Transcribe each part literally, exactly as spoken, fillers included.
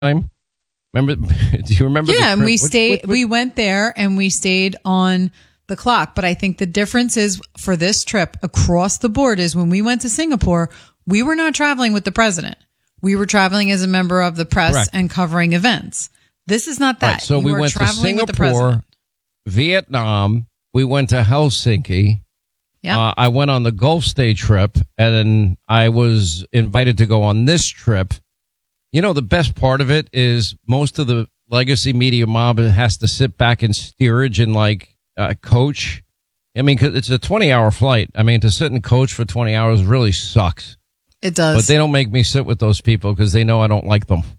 time? Remember? Do you remember? Yeah, and we which, stayed. which, which, we went there and we stayed on the clock. But I think the difference is for this trip across the board is when we went to Singapore, we were not traveling with the president. We were traveling as a member of the press Correct. and covering events. This is not that. Right, so you we are went to traveling with the Singapore, president. Vietnam. We went to Helsinki. Yeah. Uh, I went on the Gulf State trip, and then I was invited to go on this trip. You know, the best part of it is most of the legacy media mob has to sit back in steerage and like uh, coach. I mean, 'cause it's a twenty hour flight. I mean, to sit and coach for twenty hours really sucks. It does. But they don't make me sit with those people because they know I don't like them.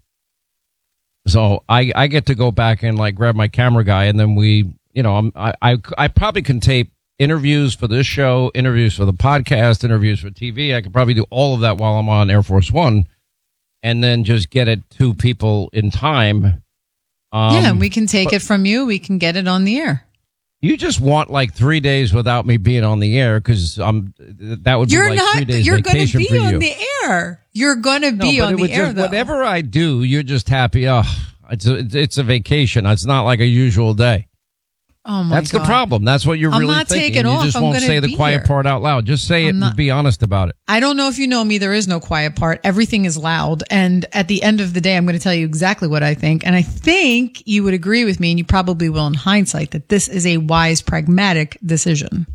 So I, I get to go back and like grab my camera guy, and then we, you know, I'm, I, I, I probably can tape interviews for this show, interviews for the podcast, interviews for T V. I could probably do all of that while I'm on Air Force One, and then just get it to people in time. Um, yeah, we can take but, it from you. We can get it on the air. You just want like three days without me being on the air because I'm that would You're be like not. three days You're going to vacation be for on you. the air. You're going to be no, on it the would air. just, though. whatever I do, you're just happy. Oh, it's a, it's a vacation. It's not like a usual day. Oh my That's God. the problem. That's what you're I'm really not thinking. taking You off. just I'm won't gonna say the be quiet here. part out loud. Just say I'm it not- and be honest about it. I don't know if you know me. There is no quiet part. Everything is loud. And at the end of the day, I'm going to tell you exactly what I think. And I think you would agree with me, and you probably will in hindsight, that this is a wise, pragmatic decision.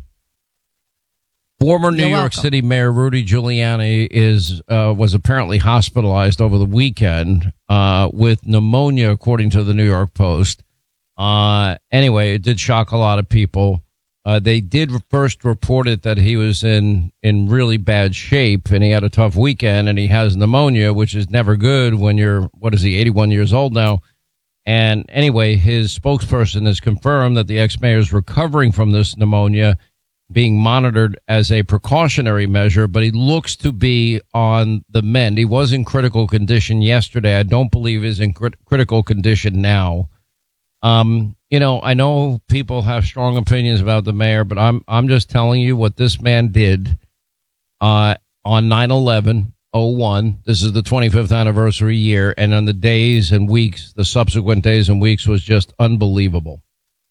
Former New You're York welcome. City Mayor Rudy Giuliani is uh, was apparently hospitalized over the weekend uh, with pneumonia, according to the New York Post. Uh, anyway, it did shock a lot of people. Uh, they did first report it that he was in, in really bad shape and he had a tough weekend and he has pneumonia, which is never good when you're, what is he, eighty-one years old now. And anyway, his spokesperson has confirmed that the ex-mayor is recovering from this pneumonia, being monitored as a precautionary measure, but he looks to be on the mend. He was in critical condition yesterday. I don't believe he's in crit- critical condition now. Um, you know, I know people have strong opinions about the mayor, but I'm I'm just telling you what this man did uh, on nine eleven oh one. This is the twenty-fifth anniversary year, and on the days and weeks, the subsequent days and weeks was just unbelievable.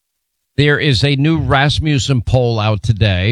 There is a new Rasmussen poll out today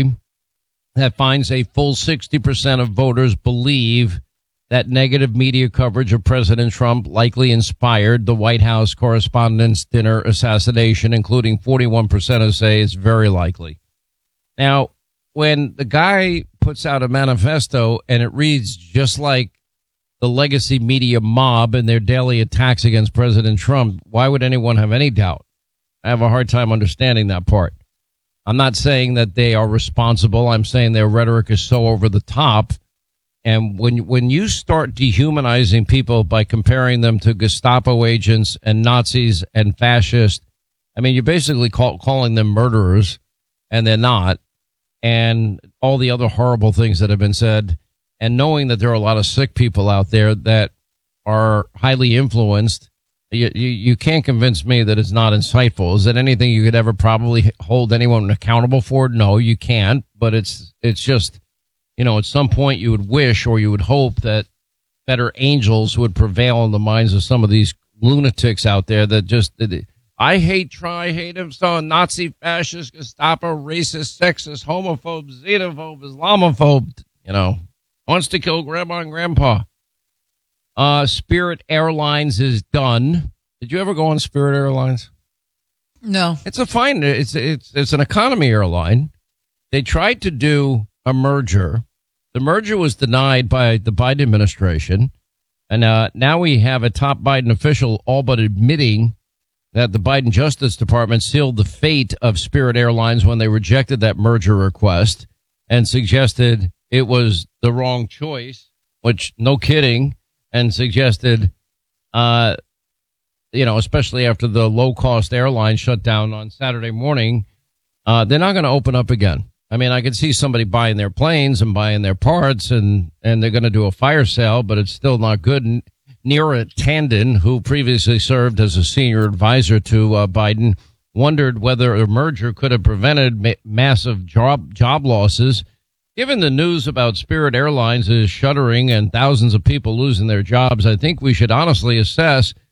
that finds a full sixty percent of voters believe that negative media coverage of President Trump likely inspired the White House Correspondents' Dinner assassination, including forty-one percent who say it's very likely. Now, when the guy puts out a manifesto and it reads just like the legacy media mob and their daily attacks against President Trump, why would anyone have any doubt? I have a hard time understanding that part. I'm not saying that they are responsible. I'm saying their rhetoric is so over the top. And when when you start dehumanizing people by comparing them to Gestapo agents and Nazis and fascists, I mean, you're basically call, calling them murderers, and they're not. And all the other horrible things that have been said, and knowing that there are a lot of sick people out there that are highly influenced, you, you, you can't convince me that it's not insightful. Is it anything you could ever probably hold anyone accountable for? No, you can't. But it's it's just, you know, at some point you would wish or you would hope that better angels would prevail in the minds of some of these lunatics out there that just, I hate Trump, I hate him so, Nazi, fascist, Gestapo, racist, sexist, homophobe, xenophobe, Islamophobe, you know, wants to kill grandma and grandpa. Uh, Spirit Airlines is done. Did you ever go on Spirit Airlines? No. It's a fine, it's, it's, it's an economy airline. They tried to do a merger. The merger was denied by the Biden administration. And uh, now we have a top Biden official all but admitting that the Biden Justice Department sealed the fate of Spirit Airlines when they rejected that merger request and suggested it was the wrong choice, which no kidding, and suggested, uh, you know, especially after the low cost airline shut down on Saturday morning, uh, they're not going to open up again. I mean, I could see somebody buying their planes and buying their parts, and, and they're going to do a fire sale, but it's still not good. And Neera Tanden, who previously served as a senior advisor to uh, Biden, wondered whether a merger could have prevented ma- massive job job losses. Given the news about Spirit Airlines is shuttering and thousands of people losing their jobs, I think we should honestly assess